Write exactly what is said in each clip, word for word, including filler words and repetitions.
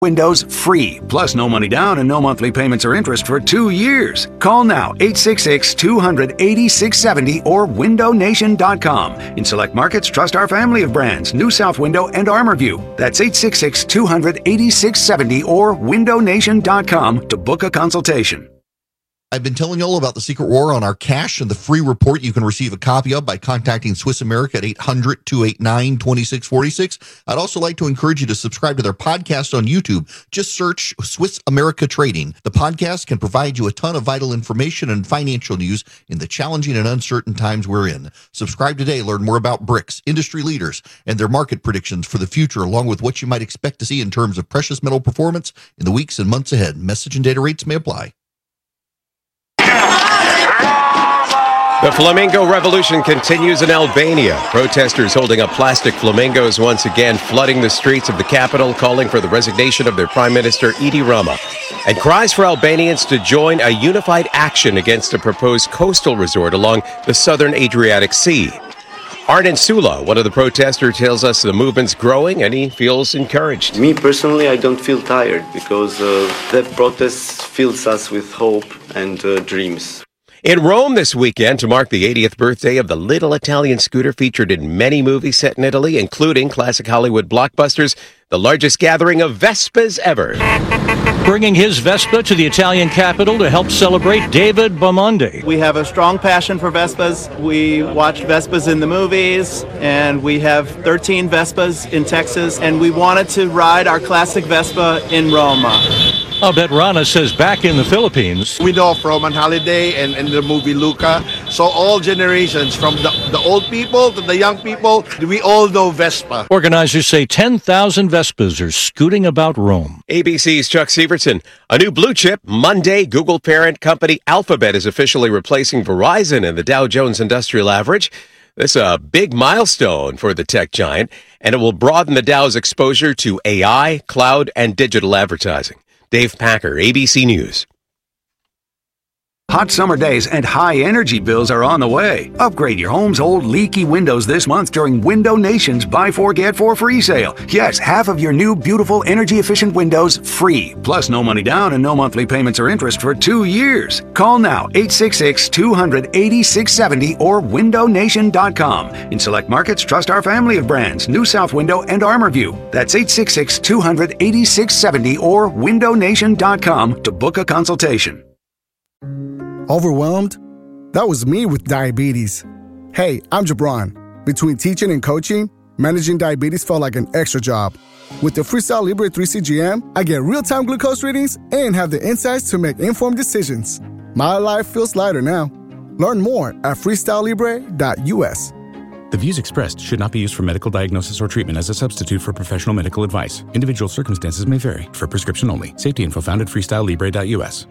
Windows free, plus no money down and no monthly payments or interest for two years. Call now, eight six six, two hundred, eighty-six seventy or window nation dot com. In select markets, trust our family of brands, New South Window and ArmorView. That's eight six six, two hundred, eighty-six seventy or window nation dot com to book a consultation. I've been telling you all about the Secret War on our cash and the free report you can receive a copy of by contacting Swiss America at eight hundred, two eight nine, two six four six. I'd also like to encourage you to subscribe to their podcast on YouTube. Just search Swiss America Trading. The podcast can provide you a ton of vital information and financial news in the challenging and uncertain times we're in. Subscribe today. Learn more about BRICS, industry leaders, and their market predictions for the future, along with what you might expect to see in terms of precious metal performance in the weeks and months ahead. Message and data rates may apply. The Flamingo Revolution continues in Albania. Protesters holding up plastic flamingos once again flooding the streets of the capital, calling for the resignation of their Prime Minister Edi Rama. And cries for Albanians to join a unified action against a proposed coastal resort along the southern Adriatic Sea. Arden Sula, one of the protesters, tells us the movement's growing and he feels encouraged. Me personally, I don't feel tired because uh, the protest fills us with hope and uh, dreams. In Rome this weekend, to mark the eightieth birthday of the little Italian scooter featured in many movies set in Italy, including classic Hollywood blockbusters, the largest gathering of Vespas ever. Bringing his Vespa to the Italian capital to help celebrate David Bamonde. We have a strong passion for Vespas. We watch Vespas in the movies, and we have thirteen Vespas in Texas, and we wanted to ride our classic Vespa in Roma. Abet Rana says back in the Philippines, we know from on holiday and in the movie Luca, so all generations, from the, the old people to the young people, we all know Vespa. Organizers say ten thousand Vespas are scooting about Rome. A B C's Chuck Severson. A new blue chip, Monday, Google parent company Alphabet is officially replacing Verizon in the Dow Jones Industrial Average. This is a big milestone for the tech giant, and it will broaden the Dow's exposure to A I, cloud, and digital advertising. Dave Packer, A B C News. Hot summer days and high energy bills are on the way. Upgrade your home's old leaky windows this month during Window Nation's Buy Four Get Four Free sale. Yes, half of your new beautiful energy efficient windows free, plus no money down and no monthly payments or interest for two years. Call now, eight six six, two hundred, eighty-six seventy or window nation dot com. In select markets, trust our family of brands, New South Window and ArmorView. That's eight six six, two hundred, eighty-six seventy or window nation dot com to book a consultation. Overwhelmed? That was me with diabetes. Hey, I'm Jabron. Between teaching and coaching, managing diabetes felt like an extra job. With the Freestyle Libre three C G M, I get real-time glucose readings and have the insights to make informed decisions. My life feels lighter now. Learn more at freestyle libre dot u s. The views expressed should not be used for medical diagnosis or treatment as a substitute for professional medical advice. Individual circumstances may vary. For prescription only. Safety info found at freestyle libre dot u s.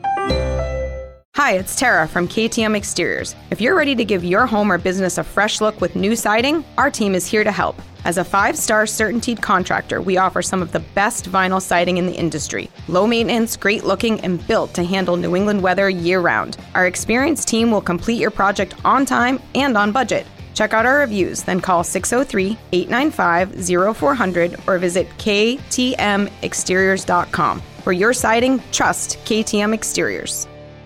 Hi, it's Tara from K T M Exteriors. If you're ready to give your home or business a fresh look with new siding, our team is here to help. As a five-star CertainTeed contractor, we offer some of the best vinyl siding in the industry. Low maintenance, great looking, and built to handle New England weather year-round. Our experienced team will complete your project on time and on budget. Check out our reviews, then call six oh three, eight nine five, oh four hundred or visit k t m exteriors dot com. For your siding, trust K T M Exteriors.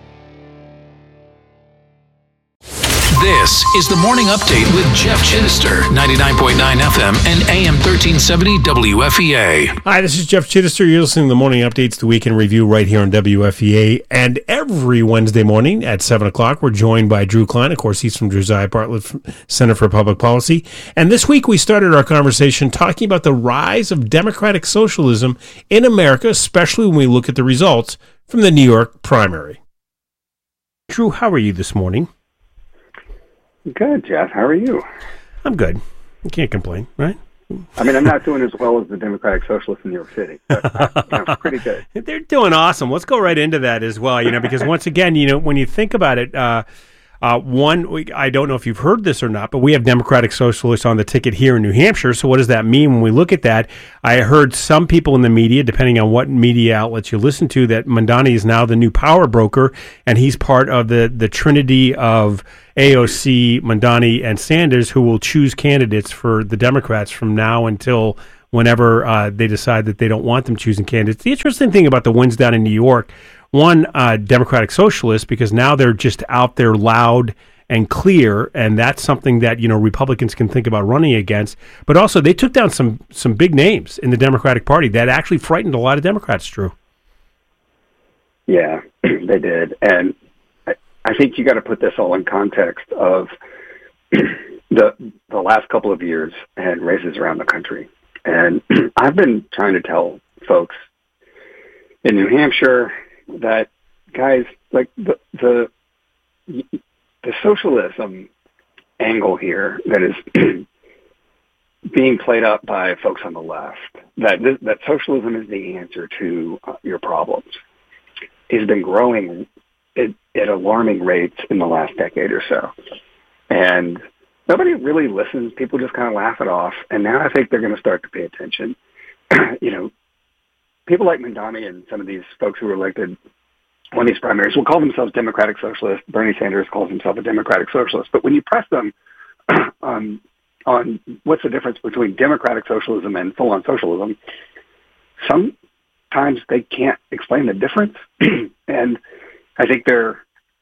This is the Morning Update with Jeff Chittister, ninety-nine point nine F M and A M thirteen seventy W F E A. Hi, this is Jeff Chittister. You're listening to the Morning Updates, the Weekend Review, right here on W F E A. And every Wednesday morning at seven o'clock, we're joined by Drew Klein. Of course, he's from Josiah Bartlett Center for Public Policy. And this week, we started our conversation talking about the rise of democratic socialism in America, especially when we look at the results from the New York primary. Drew, how are you this morning? Good, Jeff. How are you? I'm good. I can't complain, right? I mean, I'm not doing as well as the Democratic Socialists in New York City, but you know, pretty good. They're doing awesome. Let's go right into that as well, you know, because once again, you know, when you think about it, uh, uh, one, we, I don't know if you've heard this or not, but we have Democratic Socialists on the ticket here in New Hampshire. So what does that mean when we look at that? I heard some people in the media, depending on what media outlets you listen to, that Mamdani is now the new power broker, and he's part of the, the trinity of A O C, Mamdani, and Sanders, who will choose candidates for the Democrats from now until whenever uh, they decide that they don't want them choosing candidates. The interesting thing about the wins down in New York, one, uh, Democratic Socialists, because now they're just out there loud and clear, and that's something that, you know, Republicans can think about running against. But also, they took down some some big names in the Democratic Party that actually frightened a lot of Democrats, Drew. Yeah, they did. And I, I think you got to put this all in context of the the last couple of years and races around the country. And I've been trying to tell folks in New Hampshire that, guys, like the the the socialism angle here that is being played up by folks on the left, that this, that socialism is the answer to uh, your problems, has been growing at, at alarming rates in the last decade or so. And nobody really listens. People just kind of laugh it off. And now I think they're going to start to pay attention. You know, people like Mamdani and some of these folks who were elected on these primaries will call themselves Democratic Socialists. Bernie Sanders calls himself a Democratic Socialist. But when you press them um, on what's the difference between Democratic Socialism and full-on socialism, sometimes they can't explain the difference. And I think they're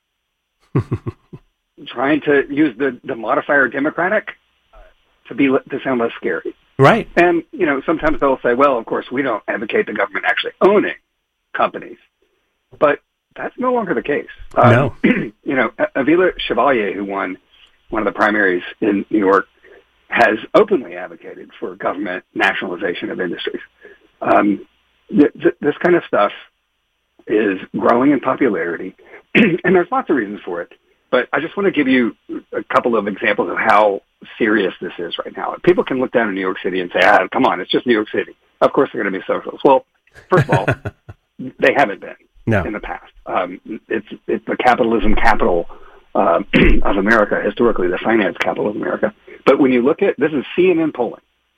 trying to use the, the modifier Democratic to be to sound less scary. Right. And, you know, sometimes they'll say, well, of course, we don't advocate the government actually owning companies. But that's no longer the case. Um, no. You know, Avila Chevalier, who won one of the primaries in New York, has openly advocated for government nationalization of industries. Um, th- th- this kind of stuff is growing in popularity, and there's lots of reasons for it. But I just want to give you a couple of examples of how serious this is right now. People can look down in New York City and say, ah, come on, it's just New York City. Of course they're going to be socialists. Well, first of all, they haven't been no. in the past. Um, it's, it's the capitalism capital uh, of America, historically the finance capital of America. But when you look at, this is C N N polling,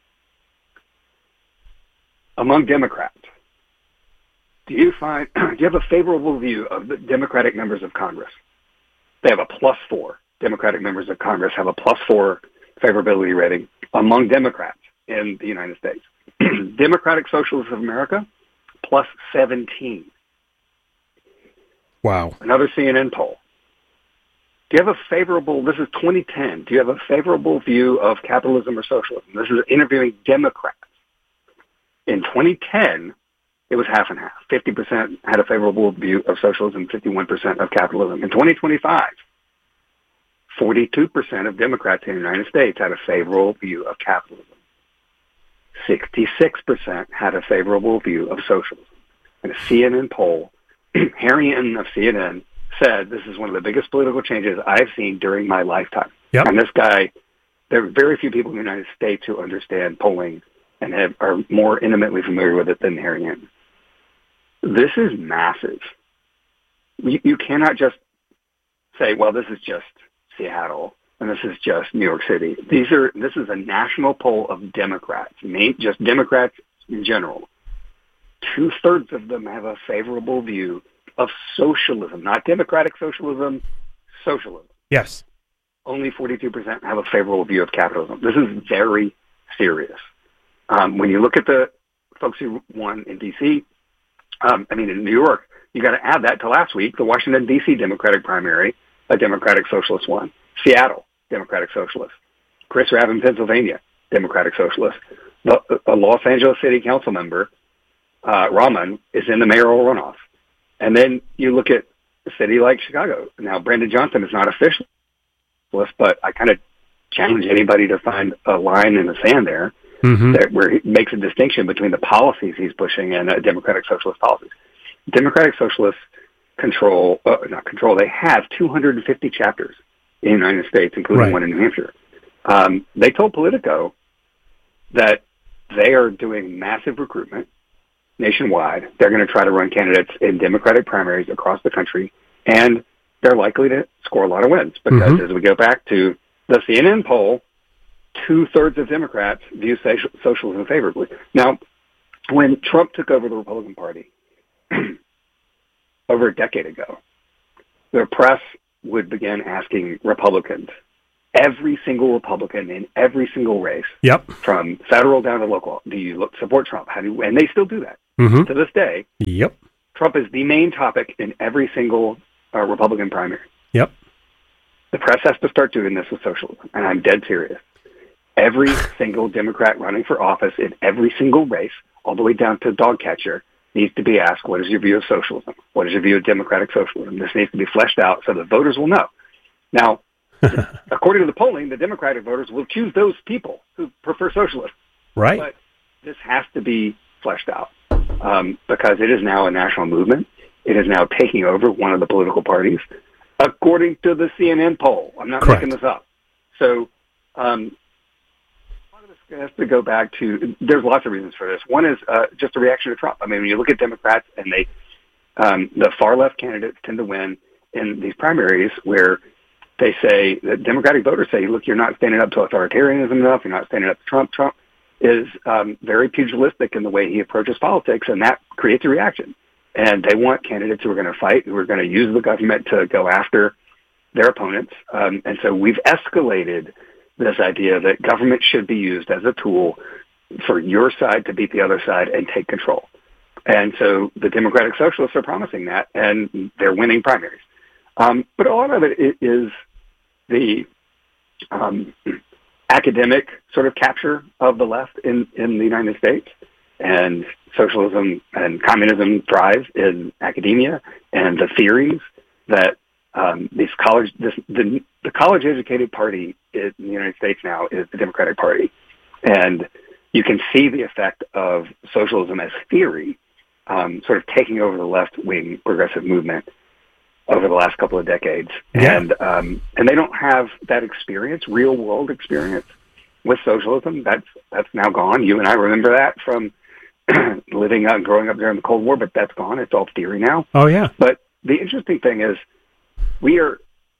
among Democrats, do you find, do you have a favorable view of the Democratic members of Congress? They have a plus four. Democratic members of Congress have a plus four favorability rating among Democrats in the United States. Democratic Socialists of America, plus seventeen. Wow. Another C N N poll. Do you have a favorable, this is twenty ten, do you have a favorable view of capitalism or socialism? This is interviewing Democrats. In twenty ten, it was half and half. fifty percent had a favorable view of socialism, fifty-one percent of capitalism. In twenty twenty-five, forty-two percent of Democrats in the United States had a favorable view of capitalism. sixty-six percent had a favorable view of socialism. In a C N N poll, Harry Enton of C N N said, this is one of the biggest political changes I've seen during my lifetime. Yep. And this guy, there are very few people in the United States who understand polling and have, are more intimately familiar with it than Harry Enton. This is massive. You, you cannot just say, well, this is just Seattle and this is just New York City. These are, this is a national poll of Democrats, just Democrats in general. Two-thirds of them have a favorable view of socialism, not democratic socialism, socialism. Yes. Only forty-two percent have a favorable view of capitalism. This is very serious. Um, when you look at the folks who won in D C, um, I mean, in New York, you got to add that to last week, the Washington, D C Democratic primary, a Democratic Socialist won. Seattle, Democratic Socialist. Chris Rabb in Pennsylvania, Democratic Socialist. The, a Los Angeles City Council member, uh, Rahman, is in the mayoral runoff. And then you look at a city like Chicago. Now, Brandon Johnson is not official, but I kind of challenge anybody to find a line in the sand there mm-hmm. that, where he makes a distinction between the policies he's pushing and uh, Democratic Socialist policies. Democratic Socialists control, uh, not control, they have two hundred fifty chapters in the United States, including right. one in New Hampshire. Um, they told Politico that they are doing massive recruitment nationwide. They're going to try to run candidates in Democratic primaries across the country, and they're likely to score a lot of wins because mm-hmm. as we go back to the C N N poll, two-thirds of Democrats view socialism favorably. Now, when Trump took over the Republican Party over a decade ago, the press would begin asking Republicans every single Republican in every single race, yep, from federal down to local, do you look, support Trump? How do you, and they still do that mm-hmm. to this day. Yep, Trump is the main topic in every single uh, Republican primary. Yep, the press has to start doing this with socialism, and I'm dead serious. Every single Democrat running for office in every single race, all the way down to dog catcher, needs to be asked, what is your view of socialism? What is your view of democratic socialism? This needs to be fleshed out so that voters will know. Now, according to the polling, the Democratic voters will choose those people who prefer socialism. Right. But this has to be fleshed out um, because it is now a national movement. It is now taking over one of the political parties, according to the C N N poll. I'm not Correct. making this up. So um, a lot of this has to go back to, there's lots of reasons for this. One is uh, just a reaction to Trump. I mean, when you look at Democrats and they, um, the far left candidates tend to win in these primaries where they say, that Democratic voters say, look, you're not standing up to authoritarianism enough, you're not standing up to Trump. Trump is um, very pugilistic in the way he approaches politics, and that creates a reaction. And they want candidates who are going to fight, who are going to use the government to go after their opponents. Um, and so we've escalated this idea that government should be used as a tool for your side to beat the other side and take control. And so the Democratic Socialists are promising that, and they're winning primaries. Um, but a lot of it is the um, academic sort of capture of the left in, in the United States. And socialism and communism thrive in academia, and the theories that um, these college, this, the, the college-educated party in the United States now is the Democratic Party. And you can see the effect of socialism as theory um, sort of taking over the left-wing progressive movement over the last couple of decades. Yeah. And um, and they don't have that experience, real-world experience with socialism. That's that's now gone. You and I remember that from living out and growing up during the Cold War, but that's gone. It's all theory now. Oh, yeah. But the interesting thing is we are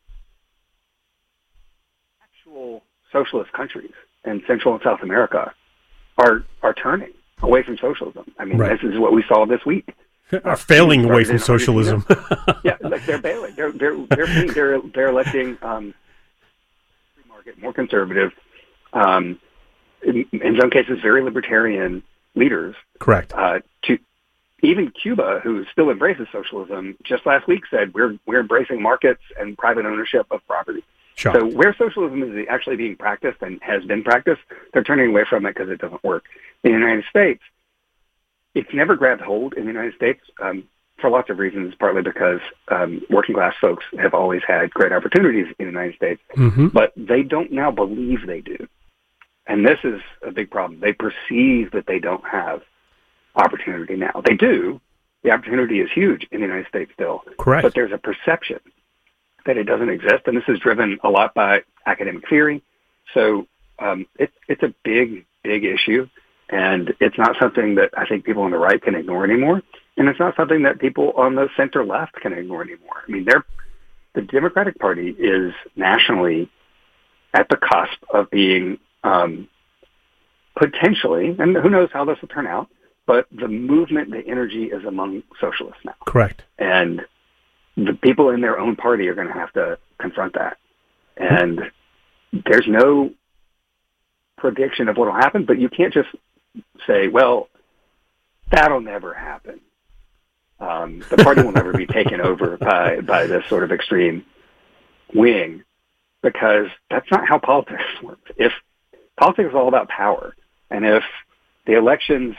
actual socialist countries in Central and South America are are turning away from socialism. I mean, right. This is what we saw this week. Are failing away from socialism. Yeah, like they're bailing. They're they're they're being, they're, they're electing um, free market, more conservative, um, in, in some cases very libertarian leaders. Correct. Uh, to even Cuba, who still embraces socialism, just last week said we're we're embracing markets and private ownership of property. Sure. So where socialism is actually being practiced and has been practiced, they're turning away from it because it doesn't work. In the United States, it's never grabbed hold in the United States um, for lots of reasons, partly because um, working class folks have always had great opportunities in the United States, mm-hmm. but they don't now believe they do. And this is a big problem. They perceive that they don't have opportunity now. They do. The opportunity is huge in the United States still. Correct. But there's a perception that it doesn't exist, and this is driven a lot by academic theory. So um, it, it's a big, big issue. And it's not something that I think people on the right can ignore anymore. And it's not something that people on the center left can ignore anymore. I mean, they're, the Democratic Party is nationally at the cusp of being um, potentially, and who knows how this will turn out, but the movement, the energy is among socialists now. Correct. And the people in their own party are going to have to confront that. And there's no prediction of what will happen, but you can't just say, well, that'll never happen. Um, the party will never be taken over by, by this sort of extreme wing, because that's not how politics works. If politics is all about power, and if the elections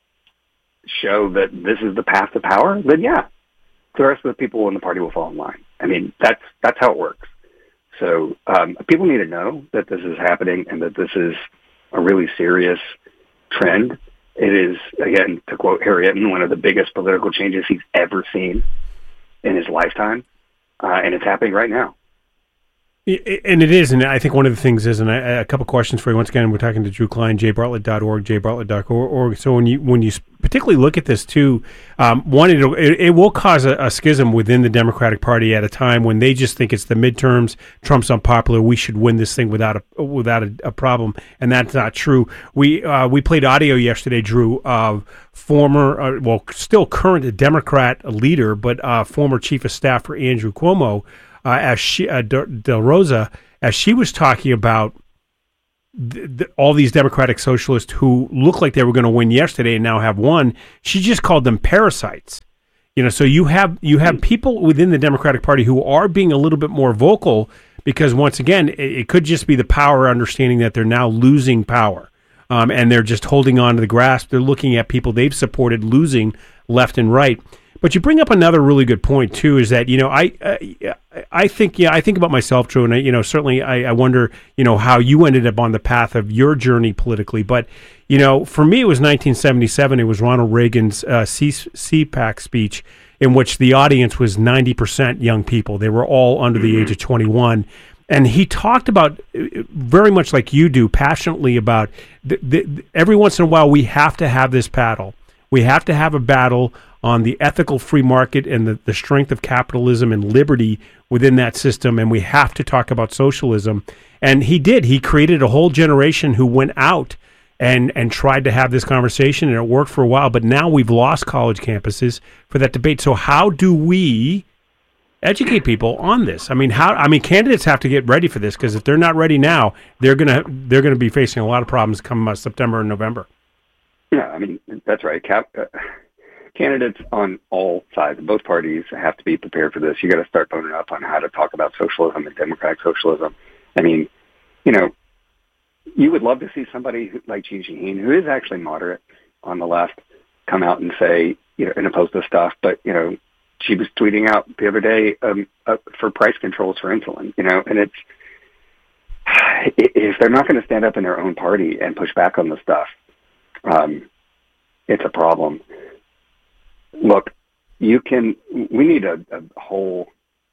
show that this is the path to power, then yeah, the rest of the people in the party will fall in line. I mean, that's that's how it works. So um, people need to know that this is happening and that this is a really serious trend. It is, again, to quote Harry Itten, one of the biggest political changes he's ever seen in his lifetime, uh, and it's happening right now. And it is, and I think one of the things is, and I, a couple questions for you. Once again, we're talking to Drew Klein, j bartlett dot org, j bartlett dot org. So when you when you particularly look at this too, um, one, it'll, it, it will cause a, a schism within the Democratic Party at a time when they just think it's the midterms, Trump's unpopular, we should win this thing without a without a, a problem, and that's not true. We uh, we played audio yesterday, Drew, of former, uh, well, still current Democrat leader, but uh, former chief of staff for Andrew Cuomo, Uh, as she, uh, Del Rosa, as she was talking about th- th- all these Democratic socialists who looked like they were going to win yesterday and now have won, she just called them parasites. You know, so you have you have people within the Democratic Party who are being a little bit more vocal because, once again, it, it could just be the power understanding that they're now losing power, um, and they're just holding on to the grasp. They're looking at people they've supported losing left and right. But you bring up another really good point too, is that, you know, I uh, I think yeah I think about myself, Drew, and I, you know, certainly I, I wonder, you know, how you ended up on the path of your journey politically. But, you know, for me, it was nineteen seventy-seven. It was Ronald Reagan's uh, C PAC speech, in which the audience was ninety percent young people. They were all under the age of twenty-one. And he talked about, very much like you do, passionately about the, the, every once in a while we have to have this battle. We have to have a battle on the ethical free market and the, the strength of capitalism and liberty within that system, and we have to talk about socialism. And he did. He created a whole generation who went out and and tried to have this conversation, and it worked for a while, but now we've lost college campuses for that debate. So how do we educate people on this? I mean, how I mean candidates have to get ready for this, because if they're not ready now, they're going to they're going to be facing a lot of problems come uh, September and November. Yeah, I mean, that's right. Cap, uh, candidates on all sides of both parties have to be prepared for this. You got to start boning up on how to talk about socialism and democratic socialism. I mean, you know, you would love to see somebody who, like Jeanne Shaheen, who is actually moderate on the left, come out and say, you know, and oppose this stuff. But, you know, she was tweeting out the other day um, uh, for price controls for insulin, you know, and it's, if they're not going to stand up in their own party and push back on the stuff, um, it's a problem. Look, you can, we need a, a whole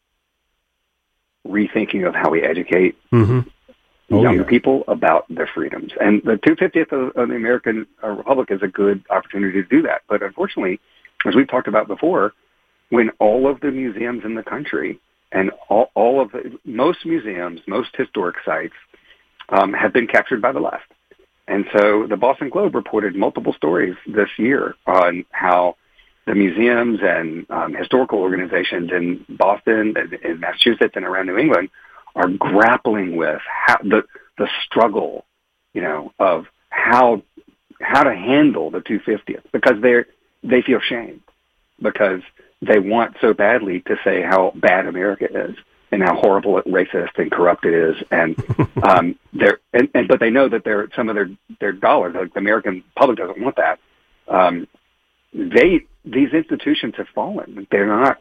rethinking of how we educate mm-hmm. oh, young yeah. people about their freedoms. And the two hundred fiftieth of, of the American Republic is a good opportunity to do that. But unfortunately, as we've talked about before, when all of the museums in the country and all, all of the, most museums, most historic sites um, have been captured by the left. And so the Boston Globe reported multiple stories this year on how the museums and um, historical organizations in Boston, in Massachusetts, and around New England are grappling with how the the struggle, you know, of how how to handle the two hundred fiftieth, because they they feel shame because they want so badly to say how bad America is and how horrible, racist, and corrupt it is, and um, they're and, and but they know that they're some of their their dollars, like the American public doesn't want that. Um, they these institutions have fallen. They're not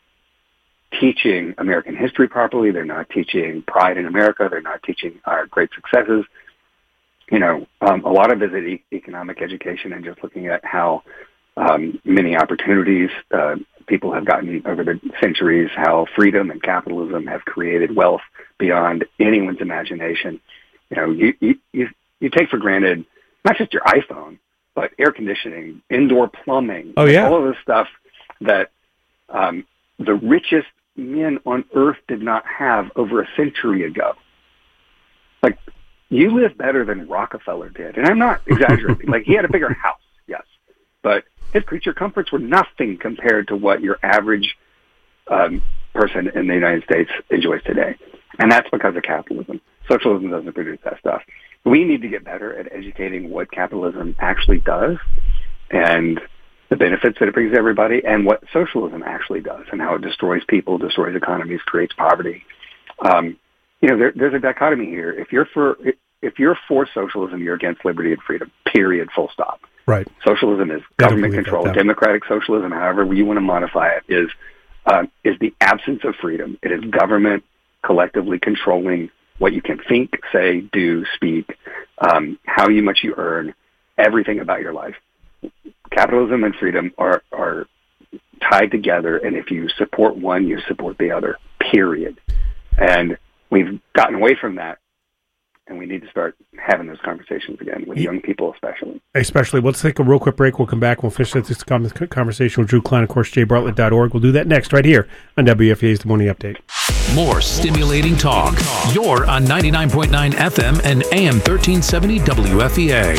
teaching American history properly. They're not teaching pride in America. They're not teaching our great successes. You know, um, a lot of it is e- economic education and just looking at how um, many opportunities uh, people have gotten over the centuries, how freedom and capitalism have created wealth beyond anyone's imagination. You know, you, you, you, you take for granted not just your iPhone, but air conditioning, indoor plumbing, oh, yeah. all of this stuff that um, the richest men on earth did not have over a century ago. Like, you live better than Rockefeller did. And I'm not exaggerating. Like, he had a bigger house, yes. But his creature comforts were nothing compared to what your average um, person in the United States enjoys today. And that's because of capitalism. Socialism doesn't produce that stuff. We need to get better at educating what capitalism actually does and the benefits that it brings to everybody, and what socialism actually does and how it destroys people, destroys economies, creates poverty. Um, you know, there, there's a dichotomy here. If you're for if you're for socialism, you're against liberty and freedom, period, full stop. Right. Socialism is government control. Democratic socialism, however you want to modify it, is uh, is the absence of freedom. It is government collectively controlling what you can think, say, do, speak, um, how you much you earn, everything about your life. Capitalism and freedom are, are tied together, and if you support one, you support the other, period. And we've gotten away from that, and we need to start having those conversations again with young people especially. Especially. Let's take a real quick break. We'll come back. We'll finish this conversation with Drew Klein, of course, jay bartlett dot org. We'll do that next right here on W F E A's The Morning Update. More stimulating talk. You're on ninety-nine point nine F M and A M thirteen seventy W F E A.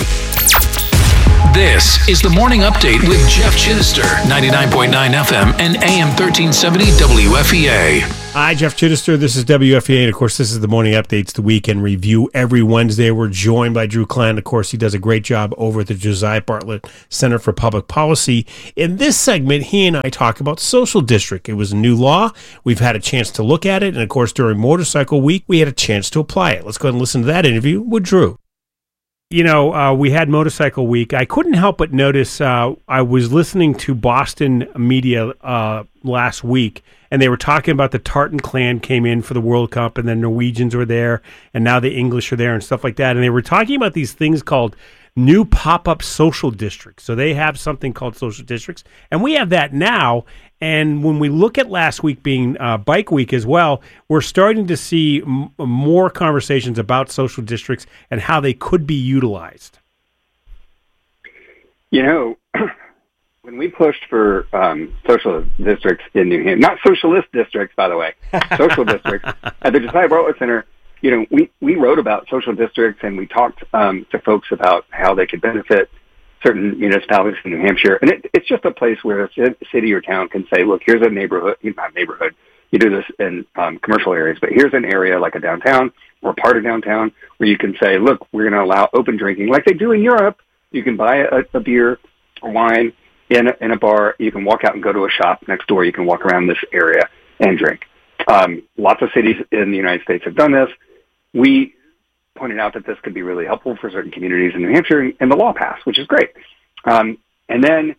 This is The Morning Update with Jeff Chittister, ninety-nine point nine F M and A M thirteen seventy W F E A. Hi, Jeff Chittister. This is W F A A, and of course, this is the Morning Updates, the Weekend Review. Every Wednesday, we're joined by Drew Klein. Of course, he does a great job over at the Josiah Bartlett Center for Public Policy. In this segment, he and I talk about Social District. It was a new law. We've had a chance to look at it, and of course, during Motorcycle Week, we had a chance to apply it. Let's go ahead and listen to that interview with Drew. You know, uh, we had Motorcycle Week. I couldn't help but notice uh, I was listening to Boston media uh, last week, and they were talking about the Tartan clan came in for the World Cup, and then Norwegians were there, and now the English are there and stuff like that. And they were talking about these things called new pop-up social districts. So they have something called social districts, and we have that now. And when we look at last week being uh, Bike Week as well, we're starting to see m- more conversations about social districts and how they could be utilized. You know, when we pushed for um, social districts in New Hampshire, not socialist districts, by the way, social districts at the Josiah Bartlett Center, you know, we, we wrote about social districts, and we talked um, to folks about how they could benefit certain municipalities in New Hampshire. And it, it's just a place where a city or town can say, look, here's a neighborhood, not neighborhood, you do this in um, commercial areas, but here's an area like a downtown or part of downtown where you can say, look, we're going to allow open drinking like they do in Europe. You can buy a, a beer or wine in a, in a bar. You can walk out and go to a shop next door. You can walk around this area and drink. Um, lots of cities in the United States have done this. We pointed out that this could be really helpful for certain communities in New Hampshire, and the law passed, which is great. Um, and then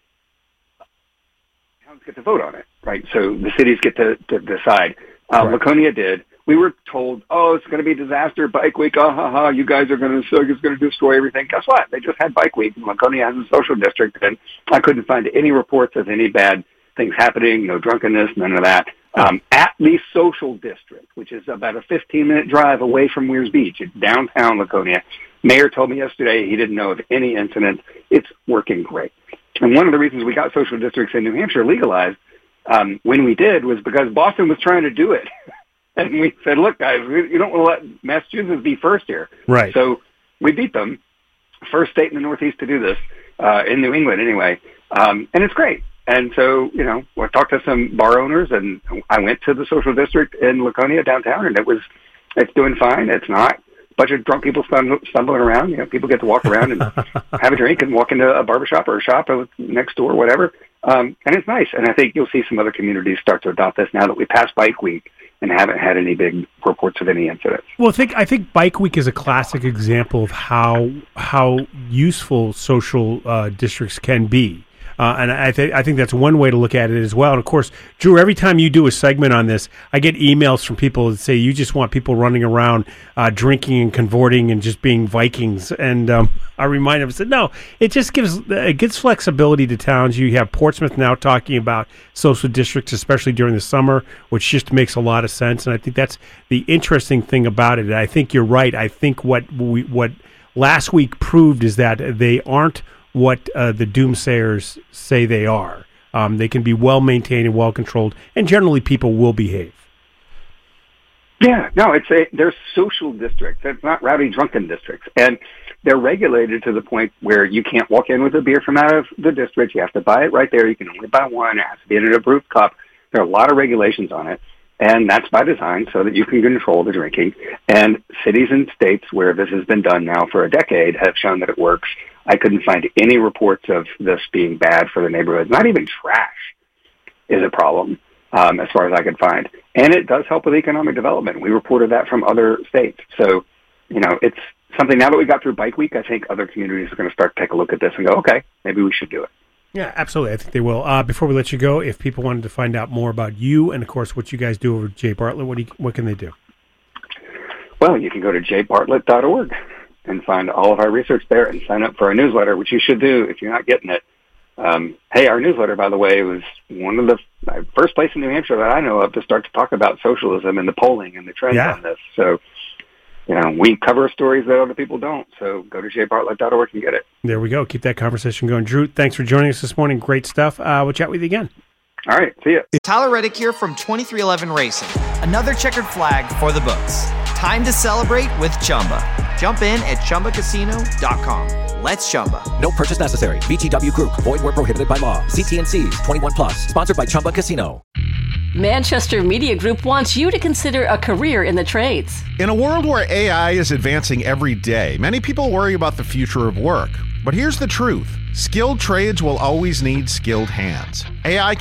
towns get to vote on it, right? So the cities get to, to decide. Uh, right. Laconia did. We were told, oh, it's going to be a disaster, Bike Week, ah, ha, ha, you guys are going to, it's going to destroy everything. Guess what? They just had Bike Week, and Laconia has a social district, and I couldn't find any reports of any bad things happening, no drunkenness, none of that. Um, at the social district, which is about a fifteen-minute drive away from Weirs Beach, it's downtown Laconia. Mayor told me yesterday he didn't know of any incidents. It's working great. And one of the reasons we got social districts in New Hampshire legalized um, when we did was because Boston was trying to do it. And we said, look, guys, we, you don't want to let Massachusetts be first here. Right. So we beat them. First state in the Northeast to do this, uh, in New England anyway. Um, and it's great. And so, you know, I talked to some bar owners, and I went to the social district in Laconia downtown, and it was, it's doing fine. It's not a bunch of drunk people stumbling around. You know, people get to walk around and have a drink and walk into a barbershop or a shop next door, whatever. Um, and it's nice. And I think you'll see some other communities start to adopt this now that we passed Bike Week and haven't had any big reports of any incidents. Well, I think I think Bike Week is a classic example of how how useful social uh, districts can be. Uh, and I, th- I think that's one way to look at it as well. And, of course, Drew, every time you do a segment on this, I get emails from people that say you just want people running around uh, drinking and cavorting and just being Vikings. And um, I remind them, I said, no, it just gives it gives flexibility to towns. You have Portsmouth now talking about social districts, especially during the summer, which just makes a lot of sense. And I think that's the interesting thing about it. And I think you're right. I think what we, what last week proved is that they aren't what uh, the doomsayers say they are. Um, they can be well maintained and well controlled, and generally people will behave. Yeah, no, it's a they're social districts. It's not rowdy, drunken districts, and they're regulated to the point where you can't walk in with a beer from out of the district. You have to buy it right there. You can only buy one. It has to be in an approved cup. There are a lot of regulations on it, and that's by design so that you can control the drinking. And cities and states where this has been done now for a decade have shown that it works. I couldn't find any reports of this being bad for the neighborhoods. Not even trash is a problem, um, as far as I could find. And it does help with economic development. We reported that from other states. So, you know, it's something, now that we got through Bike Week, I think other communities are going to start to take a look at this and go, okay, maybe we should do it. Yeah, absolutely. I think they will. Uh, before we let you go, if people wanted to find out more about you and, of course, what you guys do over at J. Bartlett, what, do you, what can they do? Well, you can go to j bartlett dot org. and find all of our research there and sign up for our newsletter, which you should do if you're not getting it. Um, hey, our newsletter, by the way, was one of the uh, first place in New Hampshire that I know of to start to talk about socialism and the polling and the trends yeah. on this. So, you know, we cover stories that other people don't. So go to j bartlett dot org and get it. There we go. Keep that conversation going. Drew, thanks for joining us this morning. Great stuff. Uh, we'll chat with you again. All right. See ya. Tyler Reddick here from twenty-three eleven Racing. Another checkered flag for the books. Time to celebrate with Chumba. Jump in at chumba casino dot com. Let's Chumba. No purchase necessary. V G W Group. Void where prohibited by law. C T and C's. twenty-one plus. Sponsored by Chumba Casino. Manchester Media Group wants you to consider a career in the trades. In a world where A I is advancing every day, many people worry about the future of work. But here's the truth. Skilled trades will always need skilled hands. A I